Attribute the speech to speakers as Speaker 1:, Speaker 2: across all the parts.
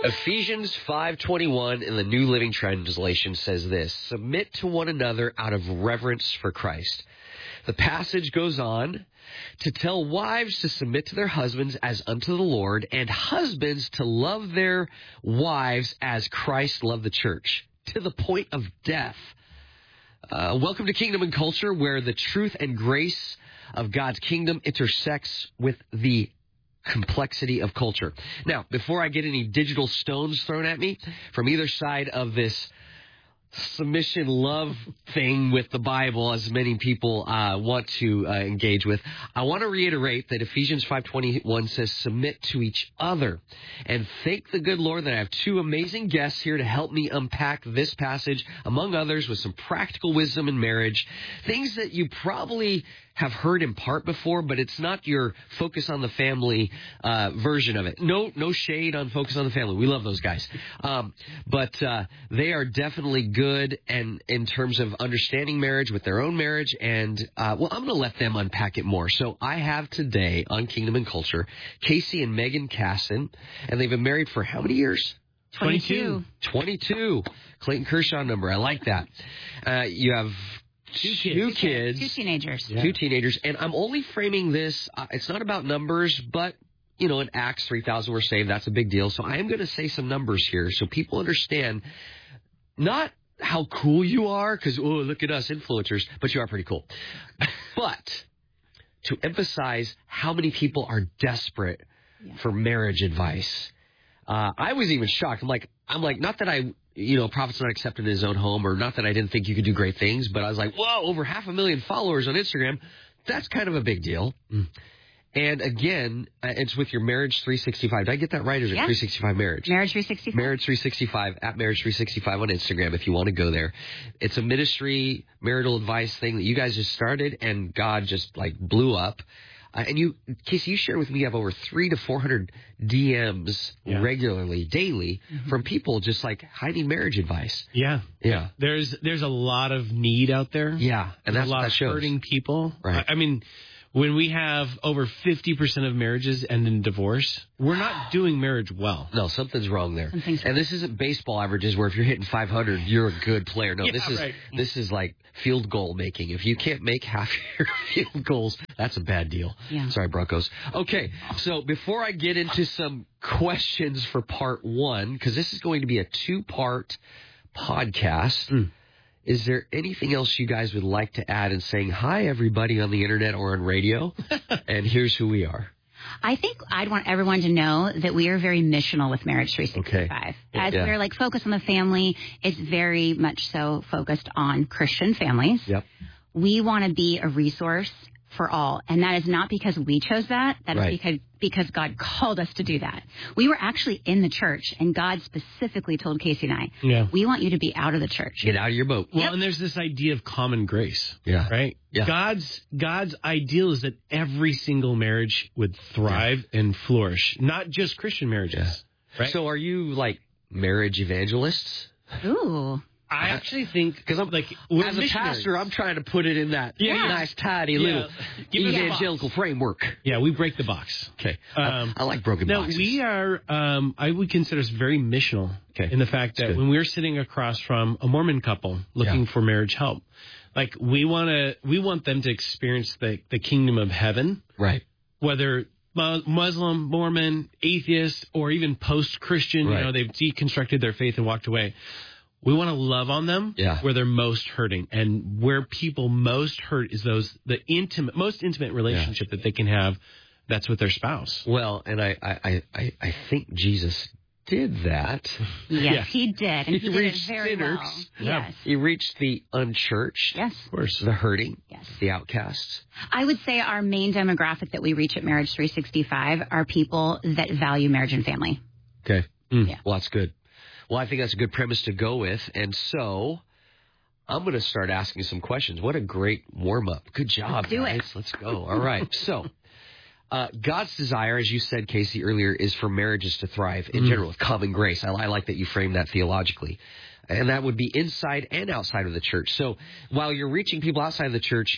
Speaker 1: Ephesians 5:21 in the New Living Translation says this: submit to one another out of reverence for Christ. The passage goes on to tell wives to submit to their husbands as unto the Lord, and husbands to love their wives as Christ loved the church, to the point of death. Welcome to Kingdom and Culture, where the truth and grace of God's kingdom intersects with the complexity of culture. Now, before I get any digital stones thrown at me from either side of this submission love thing with the Bible, as many people want to engage with, I want to reiterate that Ephesians 5:21 says submit to each other. And thank the good Lord that I have two amazing guests here to help me unpack this passage, among others, with some practical wisdom in marriage, things that you probably have heard in part before, but it's not your Focus on the Family version of it. No shade on Focus on the Family. We love those guys. But they are definitely good and in terms of understanding marriage with their own marriage. And, I'm going to let them unpack it more. So I have today on Kingdom and Culture, Casey and Megan Casson, and they've been married for how many years?
Speaker 2: 22.
Speaker 1: Clayton Kershaw number. I like that. You have Two kids.
Speaker 2: Two teenagers.
Speaker 1: Yeah. Two teenagers. And I'm only framing this, it's not about numbers, but, in Acts 3,000 were saved. That's a big deal. So I am going to say some numbers here so people understand not how cool you are, because, look at us influencers, but you are pretty cool. But to emphasize how many people are desperate for marriage advice. I was even shocked. I'm like, not that a prophet's not accepted in his own home, or not that I didn't think you could do great things, but I was like, whoa, over 500,000 followers on Instagram. That's kind of a big deal. And again, it's with your Marriage 365. Did I get that right? Or is it 365 Marriage?
Speaker 2: Marriage 365.
Speaker 1: Marriage 365, at Marriage 365 on Instagram if you want to go there. It's a ministry marital advice thing that you guys just started, and God just blew up. And Casey, you shared with me you have over 300 to 400 DMs regularly, daily, from people just I need marriage advice.
Speaker 3: Yeah. There's a lot of need out there.
Speaker 1: Yeah, and that's
Speaker 3: a lot
Speaker 1: what that
Speaker 3: of
Speaker 1: shows.
Speaker 3: Hurting people.
Speaker 1: Right.
Speaker 3: I mean, when we have over 50% of marriages end in divorce, we're not doing marriage well.
Speaker 1: No, something's wrong there. And this isn't baseball averages where if you're hitting 500, you're a good player. No, this is like field goal making. If you can't make half your field goals, that's a bad deal.
Speaker 2: Yeah.
Speaker 1: Sorry, Broncos. Okay, so before I get into some questions for part one, because this is going to be a two-part podcast, is there anything else you guys would like to add in saying, hi, everybody on the internet or on radio, and here's who we are?
Speaker 2: I think I'd want everyone to know that we are very missional with Marriage 365.
Speaker 1: Okay.
Speaker 2: As we're focused on the family, it's very much so focused on Christian families.
Speaker 1: Yep.
Speaker 2: We want to be a resource for all. And that is not because we chose that. That is because God called us to do that. We were actually in the church, and God specifically told Casey and I, we want you to be out of the church.
Speaker 1: Get out of your boat.
Speaker 3: Well, and there's this idea of common grace.
Speaker 1: Yeah.
Speaker 3: Right? Yeah. God's ideal is that every single marriage would thrive and flourish, not just Christian marriages. Right?
Speaker 1: So are you marriage evangelists?
Speaker 2: Ooh.
Speaker 3: I actually think,
Speaker 1: because I'm as a pastor, I'm trying to put it in that nice, tidy little evangelical framework.
Speaker 3: Yeah, we break the box.
Speaker 1: Okay, I like broken boxes.
Speaker 3: No, we are. I would consider us very missional in the fact that when we're sitting across from a Mormon couple looking for marriage help, we want them to experience the kingdom of heaven,
Speaker 1: right?
Speaker 3: Whether Muslim, Mormon, atheist, or even post-Christian, they've deconstructed their faith and walked away. We want to love on them where they're most hurting, and where people most hurt is the most intimate relationship that they can have. That's with their spouse.
Speaker 1: Well, and I think Jesus did that.
Speaker 2: Yes, he did, and he did it very
Speaker 1: sinners.
Speaker 2: well. Yes,
Speaker 1: he reached the unchurched.
Speaker 2: Yes,
Speaker 1: of course, the hurting.
Speaker 2: Yes,
Speaker 1: the outcasts.
Speaker 2: I would say our main demographic that we reach at Marriage 365 are people that value marriage and family.
Speaker 1: Okay. Yeah. Well, that's good. Well, I think that's a good premise to go with. And so I'm going to start asking some questions. What a great warm-up. Good job, guys. Let's go. All right. So God's desire, as you said, Casey, earlier, is for marriages to thrive in general with common grace. I like that you framed that theologically. And that would be inside and outside of the church. So while you're reaching people outside of the church,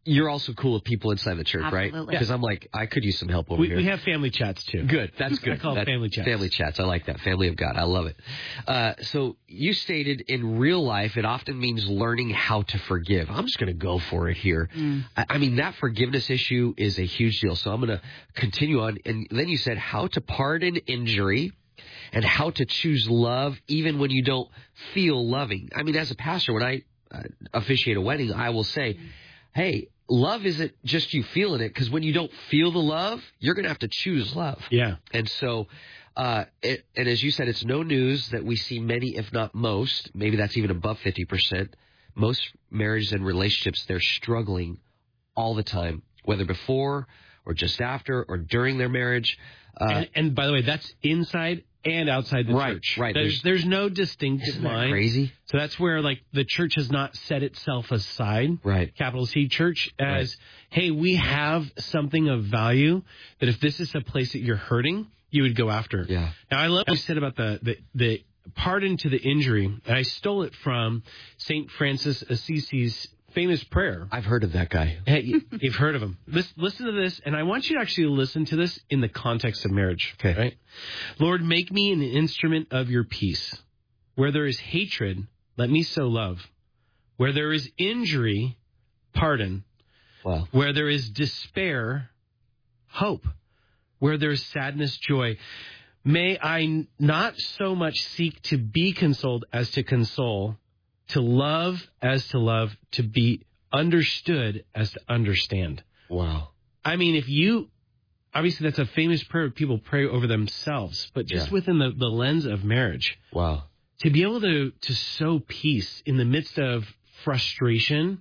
Speaker 1: you're also cool with people inside the church,
Speaker 2: Absolutely.
Speaker 1: right? Because I'm like, I could use some help over here.
Speaker 3: We have family chats, too.
Speaker 1: Good. That's good.
Speaker 3: I call it family chats.
Speaker 1: Family chats. I like that. Family of God. I love it. So you stated in real life, it often means learning how to forgive. I'm just going to go for it here. I mean, that forgiveness issue is a huge deal. So I'm going to continue on. And then you said how to pardon injury and how to choose love even when you don't feel loving. I mean, as a pastor, when I officiate a wedding, I will say, hey, love isn't just you feeling it, because when you don't feel the love, you're going to have to choose love.
Speaker 3: Yeah.
Speaker 1: And so, and as you said, it's no news that we see many, if not most, maybe that's even above 50%, most marriages and relationships, they're struggling all the time, whether before or just after or during their marriage.
Speaker 3: And by the way, that's inside and outside the church.
Speaker 1: Right.
Speaker 3: There's no distinctive line.
Speaker 1: Crazy.
Speaker 3: So that's where the church has not set itself aside.
Speaker 1: Right.
Speaker 3: Capital C church as, hey, we have something of value that if this is a place that you're hurting, you would go after.
Speaker 1: Yeah.
Speaker 3: Now I love what you said about the pardon to the injury. And I stole it from St. Francis Assisi's famous prayer.
Speaker 1: I've heard of that guy.
Speaker 3: Hey, you've heard of him. Listen to this, and I want you to actually listen to this in the context of marriage.
Speaker 1: Okay.
Speaker 3: Right? Lord, make me an instrument of your peace. Where there is hatred, let me sow love. Where there is injury, pardon.
Speaker 1: Wow.
Speaker 3: Where there is despair, hope. Where there is sadness, joy. May I not so much seek to be consoled as to console, to love as to love, to be understood as to understand.
Speaker 1: Wow.
Speaker 3: I mean, obviously that's a famous prayer people pray over themselves, but just within the lens of marriage.
Speaker 1: Wow.
Speaker 3: To be able to sow peace in the midst of frustration,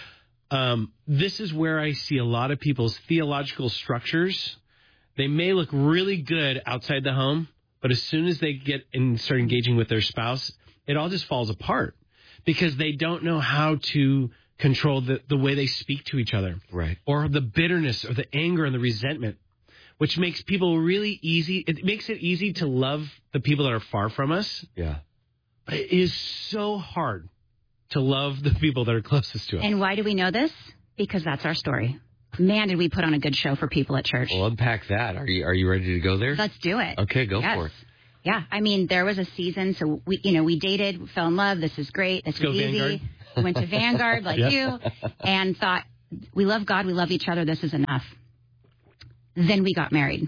Speaker 3: this is where I see a lot of people's theological structures. They may look really good outside the home, but as soon as they get and start engaging with their spouse, it all just falls apart. Because they don't know how to control the way they speak to each other.
Speaker 1: Right.
Speaker 3: Or the bitterness or the anger and the resentment, which makes people really easy. It makes it easy to love the people that are far from us.
Speaker 1: Yeah.
Speaker 3: But it is so hard to love the people that are closest to us.
Speaker 2: And why do we know this? Because that's our story. Man, did we put on a good show for people at church.
Speaker 1: Well, unpack that. Are you ready to go there?
Speaker 2: Let's do it.
Speaker 1: Okay, go for it.
Speaker 2: Yeah, I mean, there was a season, so we dated, we fell in love. This is great. This is easy.
Speaker 3: Vanguard.
Speaker 2: Went to Vanguard like you, and thought, we love God, we love each other. This is enough. Then we got married,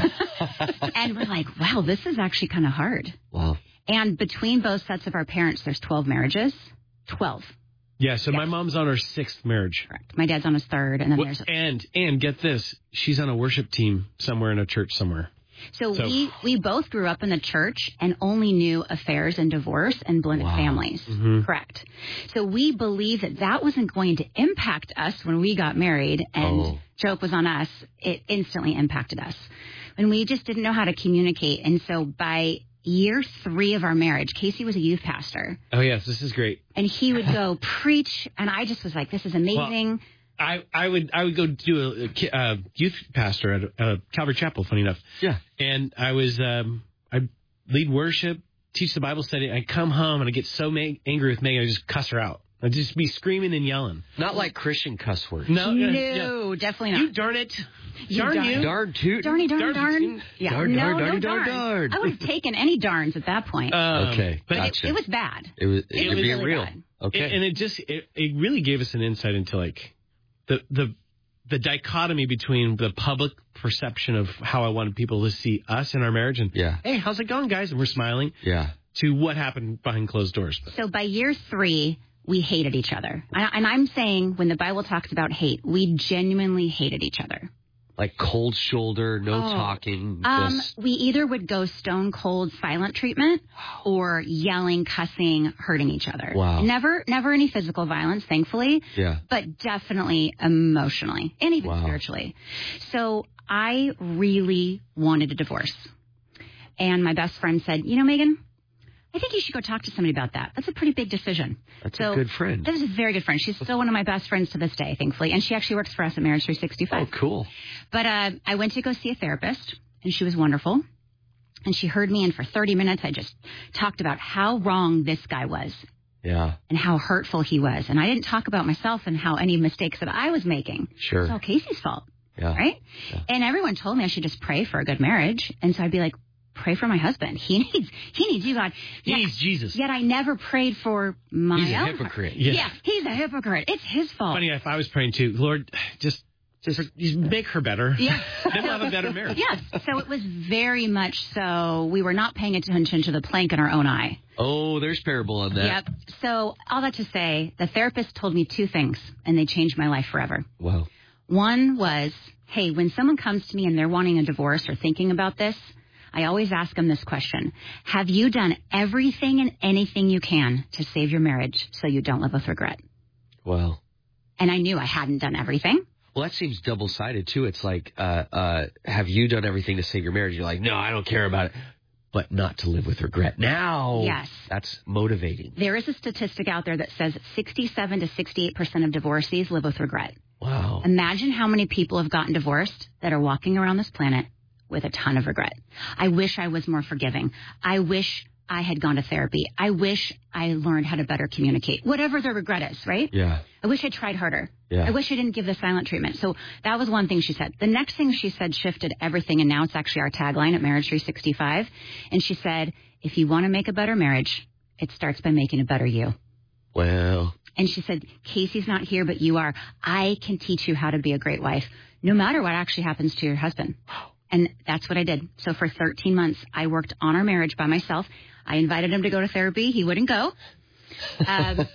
Speaker 2: and we're like, wow, this is actually kind of hard.
Speaker 1: Wow.
Speaker 2: And between both sets of our parents, there's 12 marriages. 12.
Speaker 3: Yeah, so my mom's on her 6th marriage.
Speaker 2: Correct. My dad's on his 3rd, and then there's
Speaker 3: and get this, she's on a worship team somewhere in a church somewhere.
Speaker 2: So we both grew up in the church and only knew affairs and divorce and blended families.
Speaker 3: Mm-hmm.
Speaker 2: Correct. So we believed that wasn't going to impact us when we got married, and joke was on us. It instantly impacted us. And we just didn't know how to communicate. And so by year 3 of our marriage, Casey was a youth pastor.
Speaker 3: Oh, yes, this is great.
Speaker 2: And he would go preach, and I just was like, this is amazing.
Speaker 3: Well, I would go do a youth pastor at a Calvary Chapel, funny enough.
Speaker 1: Yeah.
Speaker 3: And I was I'd lead worship, teach the Bible study. I'd come home and I'd get so angry with Megan, I'd just cuss her out. I'd just be screaming and yelling.
Speaker 1: Not like Christian cuss words.
Speaker 2: No, definitely not.
Speaker 3: You darn it.
Speaker 2: Darn you.
Speaker 1: Darn toot.
Speaker 2: Darn. Yeah.
Speaker 1: Darn.
Speaker 2: I would have taken any darns at that point.
Speaker 1: Okay.
Speaker 2: But
Speaker 1: gotcha.
Speaker 2: it was bad.
Speaker 1: It was
Speaker 2: really
Speaker 1: being real.
Speaker 2: bad.
Speaker 1: Okay.
Speaker 3: And it really gave us an insight into like the dichotomy between the public perception of how I wanted people to see us in our marriage and, hey, how's it going, guys? And we're smiling.
Speaker 1: Yeah.
Speaker 3: To what happened behind closed doors.
Speaker 2: So by year 3, we hated each other. And I'm saying when the Bible talks about hate, we genuinely hated each other.
Speaker 1: Like cold shoulder, no talking.
Speaker 2: We either would go stone cold silent treatment or yelling, cussing, hurting each other.
Speaker 1: Wow.
Speaker 2: Never any physical violence, thankfully.
Speaker 1: Yeah.
Speaker 2: But definitely emotionally and even spiritually. So I really wanted a divorce. And my best friend said, Megan, I think you should go talk to somebody about that. That's a pretty big decision.
Speaker 1: That's a good friend.
Speaker 2: That is a very good friend. She's still one of my best friends to this day, thankfully. And she actually works for us at Marriage 365.
Speaker 1: Oh, cool.
Speaker 2: But I went to go see a therapist, and she was wonderful. And she heard me, and for 30 minutes, I just talked about how wrong this guy was.
Speaker 1: Yeah.
Speaker 2: And how hurtful he was. And I didn't talk about myself and how any mistakes that I was making.
Speaker 1: Sure.
Speaker 2: It's all Casey's fault.
Speaker 1: Yeah.
Speaker 2: Right?
Speaker 1: Yeah.
Speaker 2: And everyone told me I should just pray for a good marriage. And so I'd be like, pray for my husband. He needs you, God.
Speaker 3: He needs Jesus.
Speaker 2: Yet I never prayed for my
Speaker 1: He's a hypocrite.
Speaker 2: Yeah, he's a hypocrite. It's his fault.
Speaker 3: Funny, if I was praying too, Lord, just make her better.
Speaker 2: Yeah.
Speaker 3: Then we'll have a better marriage.
Speaker 2: Yes. So it was very much so we were not paying attention to the plank in our own eye.
Speaker 1: Oh, there's parable on that.
Speaker 2: Yep. So all that to say, the therapist told me two things, and they changed my life forever.
Speaker 1: Wow.
Speaker 2: One was, hey, when someone comes to me and they're wanting a divorce or thinking about this, I always ask them this question. Have you done everything and anything you can to save your marriage so you don't live with regret?
Speaker 1: Wow.
Speaker 2: And I knew I hadn't done everything.
Speaker 1: Well, that seems double-sided, too. It's like, have you done everything to save your marriage? You're like, no, I don't care about it. But not to live with regret. Now,
Speaker 2: yes,
Speaker 1: that's motivating.
Speaker 2: There is a statistic out there that says 67 to 68% of divorcees live with regret.
Speaker 1: Wow.
Speaker 2: Imagine how many people have gotten divorced that are walking around this planet with a ton of regret. I wish I was more forgiving. I wish I had gone to therapy. I wish I learned how to better communicate. Whatever the regret is, right?
Speaker 1: Yeah.
Speaker 2: I wish I tried harder.
Speaker 1: Yeah.
Speaker 2: I wish I didn't give the silent treatment. So that was one thing she said. The next thing she said shifted everything, and now it's actually our tagline at Marriage 365. And she said, if you want to make a better marriage, it starts by making a better you.
Speaker 1: Well.
Speaker 2: And she said, Casey's not here, but you are. I can teach you how to be a great wife, no matter what actually happens to your husband. And that's what I did. So for 13 months, I worked on our marriage by myself. I invited him to go to therapy. He wouldn't go. And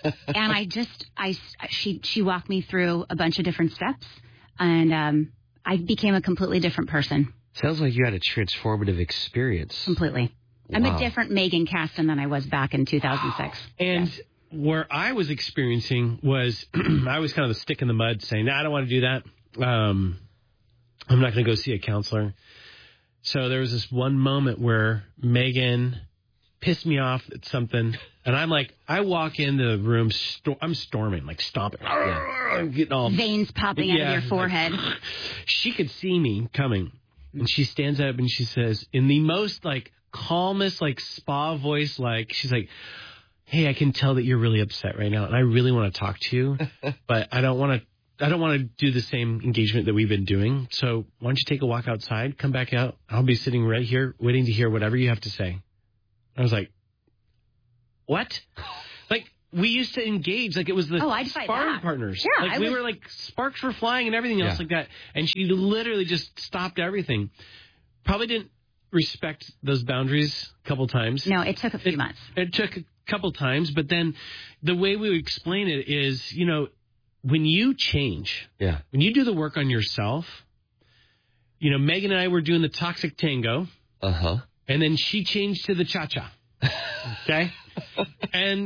Speaker 2: she walked me through a bunch of different steps. And I became a completely different person.
Speaker 1: Sounds like you had a transformative experience.
Speaker 2: Completely. Wow. I'm a different Megan Caston than I was back in 2006.
Speaker 3: And where I was experiencing was I was kind of the stick in the mud saying, no, I don't want to do that. I'm not going to go see a counselor. So there was this one moment where Megan pissed me off at something. And I'm like, I walk into the room, I'm storming, like stomping. I'm getting all
Speaker 2: veins popping out of your forehead.
Speaker 3: Like, she could see me coming. And she stands up and she says, in the most like calmest, like spa voice, like she's like, hey, I can tell that you're really upset right now. And I really want to talk to you, but I don't want to do the same engagement that we've been doing. So why don't you take a walk outside, come back out. I'll be sitting right here waiting to hear whatever you have to say. I was like, what? Like, we used to engage like it was the sparring partners.
Speaker 2: Yeah,
Speaker 3: like, we were like, sparks were flying and everything else like that. And she literally just stopped everything. Probably didn't respect those boundaries a couple times.
Speaker 2: No, it took a few months.
Speaker 3: It took a couple times. But then the way we would explain it is, you know, when you change, when you do the work on yourself, you know, Megan and I were doing the toxic tango.
Speaker 1: Uh-huh.
Speaker 3: And then she changed to the cha-cha. Okay? And,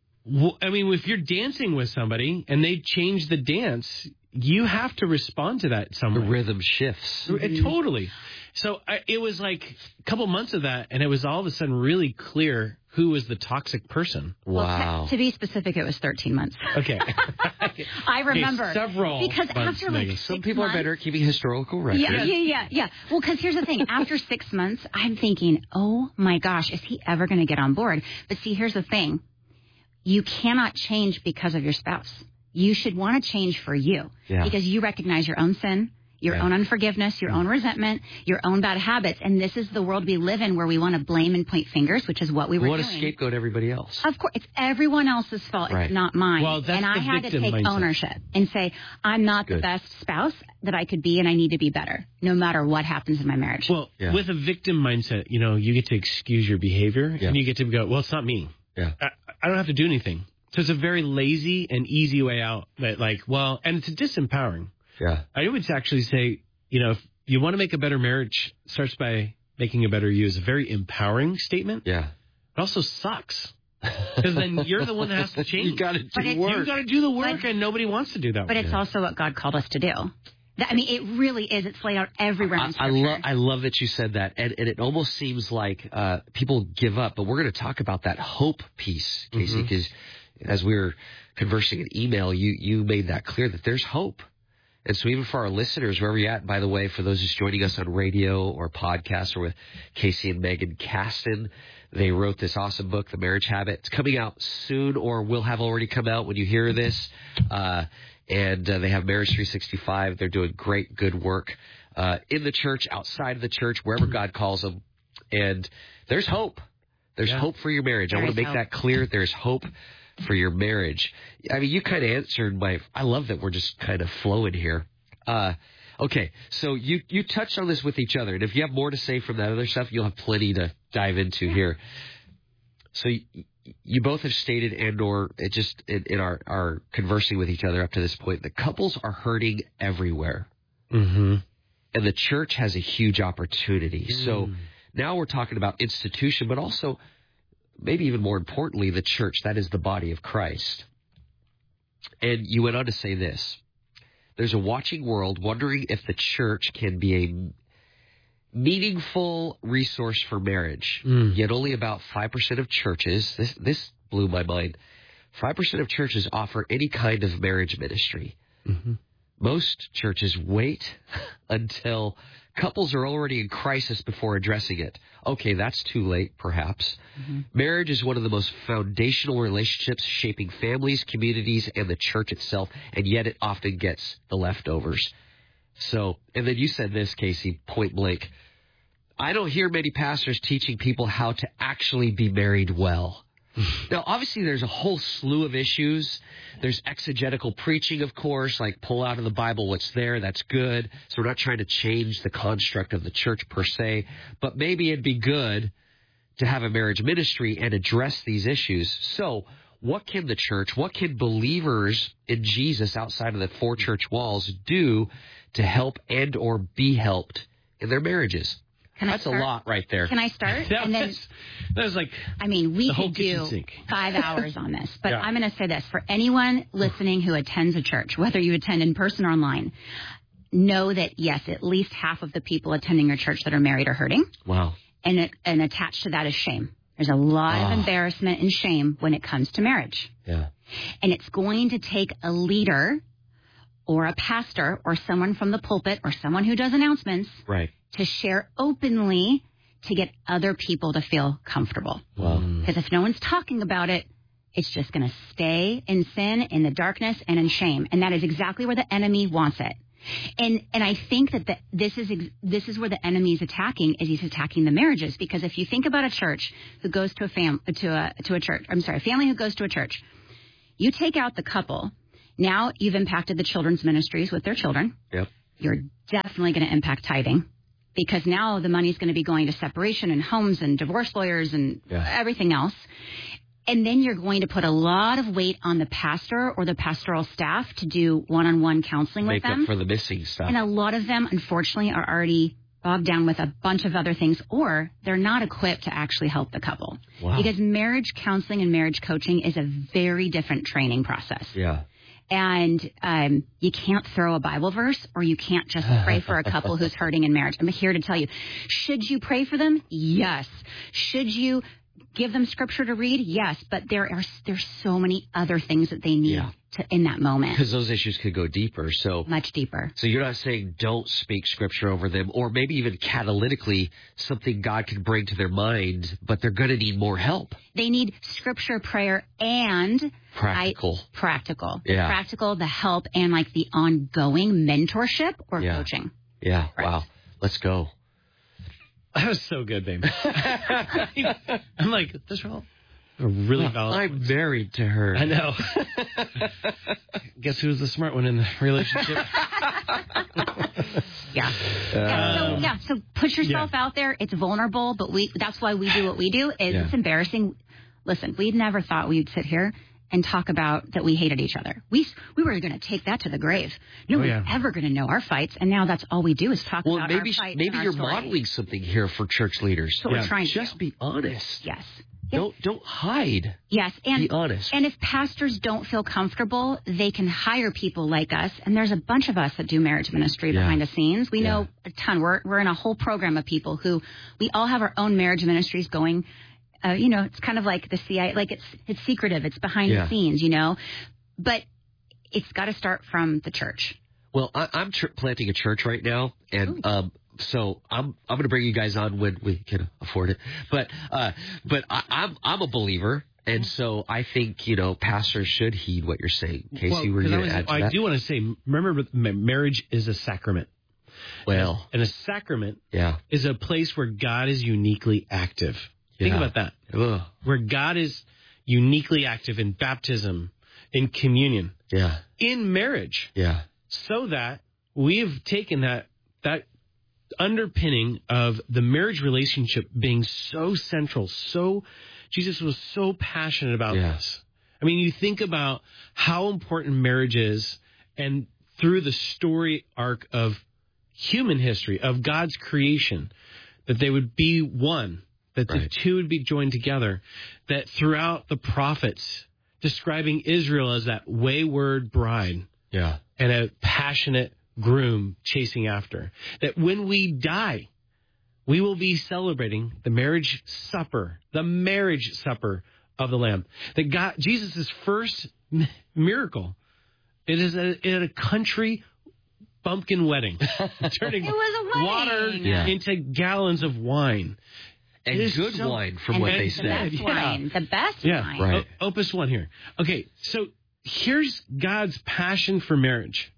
Speaker 3: I mean, if you're dancing with somebody and they change the dance, you have to respond to that somewhere.
Speaker 1: The rhythm shifts.
Speaker 3: Totally. So it was like a couple months of that, and it was all of a sudden really clear who was the toxic person.
Speaker 1: Wow.
Speaker 2: Well, to be specific, it was 13 months.
Speaker 3: Okay.
Speaker 2: I remember.
Speaker 3: Okay, several
Speaker 2: because
Speaker 3: months,
Speaker 2: after like
Speaker 1: some people are better at keeping historical records.
Speaker 2: Yeah. Well, because here's the thing. After 6 months, I'm thinking, oh my gosh, is he ever going to get on board? But see, here's the thing. You cannot change because of your spouse. You should want to change for you because you recognize your own sin, your own unforgiveness, your own resentment, your own bad habits. And this is the world we live in where we want to blame and point fingers, which is what we were doing.
Speaker 1: We want to scapegoat everybody else.
Speaker 2: Of course. It's everyone else's fault. Right. It's not mine.
Speaker 3: Well, that's
Speaker 2: and I had to take
Speaker 3: mindset.
Speaker 2: ownership and say, I'm not the best spouse that I could be, and I need to be better, no matter what happens in my marriage.
Speaker 3: Well, with a victim mindset, you know, you get to excuse your behavior, and you get to go, well, it's not me.
Speaker 1: Yeah.
Speaker 3: I don't have to do anything. So it's a very lazy and easy way out that, like, well, and it's disempowering.
Speaker 1: Yeah.
Speaker 3: I would actually say, you know, if you want to make a better marriage, it starts by making a better you is a very empowering statement.
Speaker 1: Yeah.
Speaker 3: It also sucks. Because then you're the one that has to change.
Speaker 1: You got to do work.
Speaker 3: You got to do the work, and nobody wants to do that.
Speaker 2: But it's also what God called us to do. I mean, it really is. It's laid out everywhere in Scripture.
Speaker 1: I love that you said that. And it almost seems like people give up. But we're going to talk about that hope piece, Casey, because as we were conversing in email, you made that clear that there's hope. And so even for our listeners, wherever you're at, by the way, for those who's joining us on radio or podcast or with Casey and Megan Caston, they wrote this awesome book, The Marriage Habit. It's coming out soon or will have already come out when you hear this. And they have Marriage 365. They're doing great, good work in the church, outside of the church, wherever God calls them. And there's hope. There's hope for your marriage. I want to make that clear. There's hope for your marriage. I mean, you kind of answered I love that we're just kind of flowing here. Okay, so you touched on this with each other, and if you have more to say from that other stuff, you'll have plenty to dive into here. So you both have stated and/or just in our conversing with each other up to this point that couples are hurting everywhere, and the church has a huge opportunity. So now we're talking about institution, but also maybe even more importantly, the church. That is the body of Christ. And you went on to say this. There's a watching world wondering if the church can be a meaningful resource for marriage. Yet only about 5% of churches, this blew my mind, 5% of churches offer any kind of marriage ministry. Most churches wait until couples are already in crisis before addressing it. Okay, that's too late, perhaps. Marriage is one of the most foundational relationships shaping families, communities, and the church itself, and yet it often gets the leftovers. So, and then you said this, Casey, point blank. I don't hear many pastors teaching people how to actually be married well. Now, obviously, there's a whole slew of issues. There's exegetical preaching, of course, like pull out of the Bible what's there. That's good. So we're not trying to change the construct of the church per se, but maybe it'd be good to have a marriage ministry and address these issues. So what can the church, what can believers in Jesus outside of the four church walls do to help and or be helped in their marriages? That's a lot right there.
Speaker 2: Can I start?
Speaker 3: That was like,
Speaker 2: I mean, we could do 5 hours on this, but I'm going to say this. For anyone listening who attends a church, whether you attend in person or online, know that, yes, at least half of the people attending your church that are married are hurting.
Speaker 1: Wow.
Speaker 2: And attached to that is shame. There's a lot of embarrassment and shame when it comes to marriage.
Speaker 1: Yeah.
Speaker 2: And it's going to take a leader or a pastor or someone from the pulpit or someone who does announcements to share openly to get other people to feel comfortable. Because if no one's talking about it, it's just going to stay in sin, in the darkness, and in shame. And that is exactly where the enemy wants it. And I think that this is where the enemy is attacking, is he's attacking the marriages. Because if you think about a church who goes to a family who goes to a church, you take out the couple. Now you've impacted the children's ministries with their children.
Speaker 1: Yep.
Speaker 2: You're definitely going to impact tithing, because now the money's going to be going to separation and homes and divorce lawyers and everything else. And then you're going to put a lot of weight on the pastor or the pastoral staff to do one-on-one counseling with them.
Speaker 1: Make up for the missing stuff.
Speaker 2: And a lot of them, unfortunately, are already bogged down with a bunch of other things, or they're not equipped to actually help the couple.
Speaker 1: Wow.
Speaker 2: Because marriage counseling and marriage coaching is a very different training process.
Speaker 1: Yeah.
Speaker 2: And you can't throw a Bible verse, or you can't just pray for a couple who's hurting in marriage. I'm here to tell you, should you pray for them? Yes. Should you give them scripture to read? Yes. But there's so many other things that they need in that moment.
Speaker 1: Because those issues could go deeper. So
Speaker 2: much deeper.
Speaker 1: So you're not saying don't speak scripture over them, or maybe even catalytically something God can bring to their mind, but they're going to need more help.
Speaker 2: They need scripture, prayer, and
Speaker 1: practical. Yeah.
Speaker 2: Practical, the help, and like the ongoing mentorship or coaching.
Speaker 1: Yeah.
Speaker 2: Right.
Speaker 1: Wow. Let's go.
Speaker 3: That was so good, babe. I'm like, this all really valid.
Speaker 1: I'm married to her.
Speaker 3: I know. Guess who's the smart one in the relationship?
Speaker 2: So push yourself out there. It's vulnerable, but that's why we do what we do. It's embarrassing. Listen, we never thought we'd sit here and talk about that we hated each other. We were going to take that to the grave. No one's ever going to know our fights, and now that's all we do is talk about our fights.
Speaker 1: Maybe you're
Speaker 2: story.
Speaker 1: Modeling something here for church leaders.
Speaker 2: So we're trying to
Speaker 1: just be honest.
Speaker 2: Yes.
Speaker 1: Don't hide.
Speaker 2: Yes, and
Speaker 1: be honest.
Speaker 2: And if pastors don't feel comfortable, they can hire people like us. And there's a bunch of us that do marriage ministry behind the scenes. We know a ton. We're in a whole program of people who we all have our own marriage ministries going. It's kind of like the CIA, like it's secretive. It's behind the scenes, but it's got to start from the church.
Speaker 1: Well, I'm planting a church right now, and so I'm going to bring you guys on when we can afford it. But I'm a believer. And so I think, pastors should heed what you're saying. Casey, were you going to add to that?
Speaker 3: I do want to say, remember, marriage is a sacrament.
Speaker 1: Well.
Speaker 3: And a sacrament is a place where God is uniquely active. Think about that.
Speaker 1: Ugh.
Speaker 3: Where God is uniquely active in baptism, in communion, in marriage.
Speaker 1: Yeah.
Speaker 3: So that we've taken that underpinning of the marriage relationship being so central, Jesus was so passionate about this. I mean, you think about how important marriage is, and through the story arc of human history, of God's creation, that they would be one, that the two would be joined together, that throughout the prophets, describing Israel as that wayward bride and a passionate groom chasing after, that when we die, we will be celebrating the marriage supper of the Lamb. That Jesus' first miracle, it is at a country bumpkin wedding, turning water into gallons of wine.
Speaker 1: And good wine, from what they said.
Speaker 2: The best wine.
Speaker 1: Right.
Speaker 3: Opus 1 here. Okay, so here's God's passion for marriage.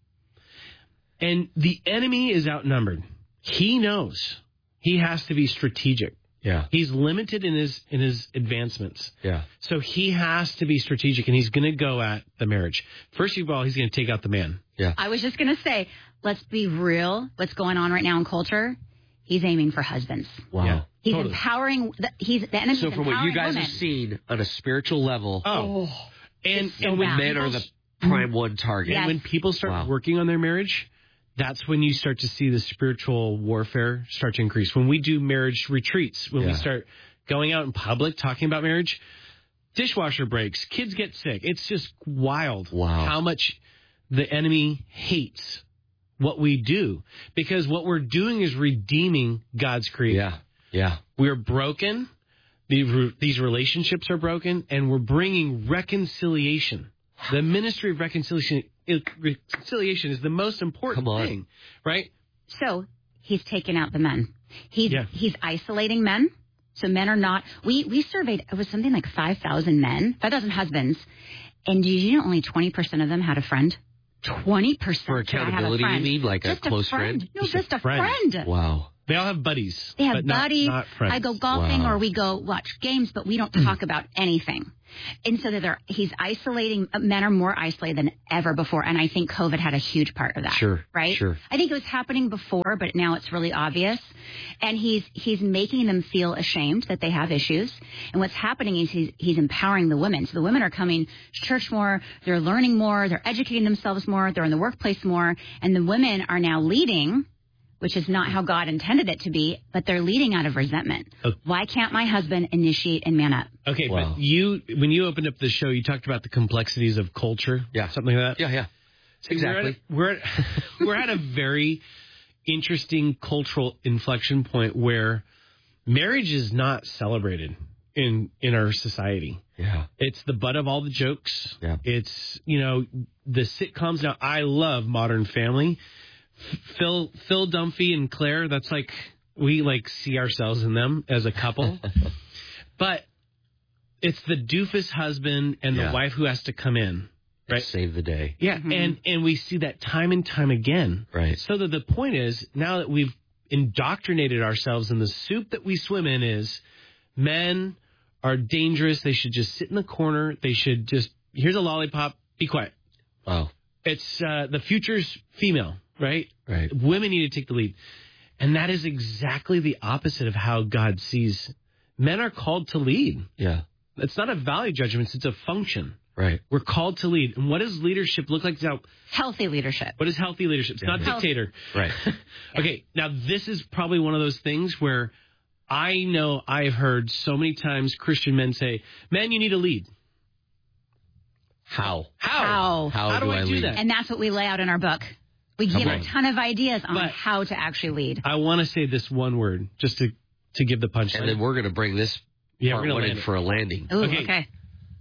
Speaker 3: And the enemy is outnumbered. He knows he has to be strategic.
Speaker 1: Yeah.
Speaker 3: He's limited in his advancements.
Speaker 1: Yeah.
Speaker 3: So he has to be strategic, and he's going to go at the marriage. First of all, he's going to take out the man.
Speaker 1: Yeah.
Speaker 2: I was just going to say, let's be real. What's going on right now in culture? He's aiming for husbands.
Speaker 1: Wow. Yeah,
Speaker 2: he's empowering. The enemy.
Speaker 1: So from what you guys have seen on a spiritual level,
Speaker 3: and
Speaker 1: when men are the prime one target,
Speaker 3: and when people start working on their marriage, that's when you start to see the spiritual warfare start to increase. When we do marriage retreats, when we start going out in public talking about marriage, dishwasher breaks, kids get sick. It's just wild how much the enemy hates what we do, because what we're doing is redeeming God's creation.
Speaker 1: Yeah.
Speaker 3: We're broken. These relationships are broken, and we're bringing reconciliation. The ministry of reconciliation is the most important thing, right?
Speaker 2: So he's taken out the men. He's isolating men. So men are not. We surveyed, it was something like 5,000 men, 5,000 husbands, and did you know only 20% of them had a friend? 20%
Speaker 1: for accountability, you mean, like just a close friend?
Speaker 2: No, just a friend.
Speaker 1: Wow.
Speaker 3: They all have buddies.
Speaker 2: They have buddies.
Speaker 3: Not friends.
Speaker 2: I go golfing or we go watch games, but we don't talk about anything. And so he's isolating. Men are more isolated than ever before, and I think COVID had a huge part of that.
Speaker 1: Sure.
Speaker 2: Right?
Speaker 1: Sure.
Speaker 2: I think it was happening before, but now it's really obvious. And he's making them feel ashamed that they have issues. And what's happening is he's empowering the women. So the women are coming to church more, they're learning more, they're educating themselves more, they're in the workplace more, and the women are now leading, which is not how God intended it to be, but they're leading out of resentment. Why can't my husband initiate and man up?
Speaker 3: Okay, but when you opened up the show, you talked about the complexities of culture.
Speaker 1: Yeah.
Speaker 3: Something like that?
Speaker 1: Yeah. Exactly.
Speaker 3: We're at a very interesting cultural inflection point where marriage is not celebrated in our society.
Speaker 1: Yeah.
Speaker 3: It's the butt of all the jokes.
Speaker 1: Yeah.
Speaker 3: It's, the sitcoms. Now, I love Modern Family. Phil Dunphy and Claire, that's like, we see ourselves in them as a couple. But it's the doofus husband and the wife who has to come in, right?
Speaker 1: Save the day.
Speaker 3: Yeah, and we see that time and time again.
Speaker 1: Right.
Speaker 3: So that the point is, now that we've indoctrinated ourselves in the soup that we swim in, is men are dangerous. They should just sit in the corner. They should just, here's a lollipop, be quiet.
Speaker 1: Wow.
Speaker 3: It's the future's female. Right? Women need to take the lead. And that is exactly the opposite of how God sees. Men are called to lead.
Speaker 1: Yeah.
Speaker 3: It's not a value judgment. It's a function.
Speaker 1: Right.
Speaker 3: We're called to lead. And what does leadership look like? Now,
Speaker 2: healthy leadership.
Speaker 3: What is healthy leadership? It's not dictator.
Speaker 1: Right.
Speaker 3: Okay. Now, this is probably one of those things where I know I've heard so many times Christian men say, man, you need to lead.
Speaker 1: How
Speaker 3: do I do that?
Speaker 2: And that's what we lay out in our book. We give a ton of ideas on how to actually lead.
Speaker 3: I want to say this one word just to give the punchline.
Speaker 1: And then we're going to bring this part one in for a landing.
Speaker 2: Ooh, okay.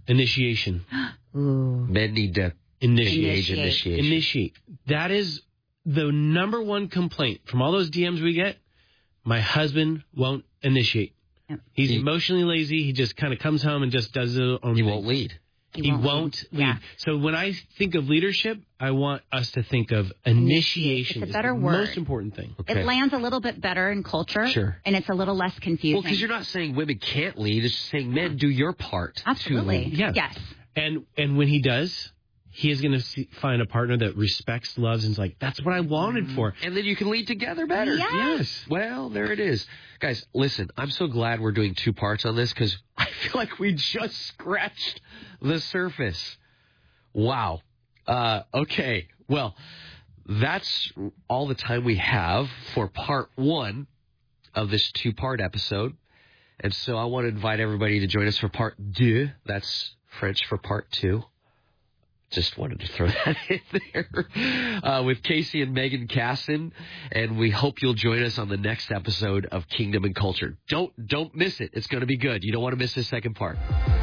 Speaker 3: Initiation.
Speaker 2: Ooh.
Speaker 1: Men need to initiate.
Speaker 3: That is the number one complaint from all those DMs we get, my husband won't initiate. Yep. He's emotionally lazy. He just kind of comes home and just does it on.
Speaker 1: He won't lead.
Speaker 3: He won't lead. Yeah. So when I think of leadership, I want us to think of initiation.
Speaker 2: It's a better word.
Speaker 3: Most important thing.
Speaker 2: Okay. It lands a little bit better in culture.
Speaker 1: Sure.
Speaker 2: And it's a little less confusing.
Speaker 1: Well, because you're not saying women can't lead. It's just saying men, do your part.
Speaker 2: Absolutely.
Speaker 3: Yeah.
Speaker 2: Yes.
Speaker 3: And when he does, he is going to find a partner that respects, loves, and is like, that's what I wanted for.
Speaker 1: And then you can lead together better.
Speaker 2: Yes.
Speaker 1: Well, there it is. Guys, listen, I'm so glad we're doing 2 parts on this because I feel like we just scratched the surface. Wow. Okay. Well, that's all the time we have for part 1 of this 2-part episode. And so I want to invite everybody to join us for part 2. That's French for part 2. Just wanted to throw that in there with Casey and Megan Casson, and we hope you'll join us on the next episode of Kingdom and Culture. Don't miss it. It's going to be good. You don't want to miss this second part.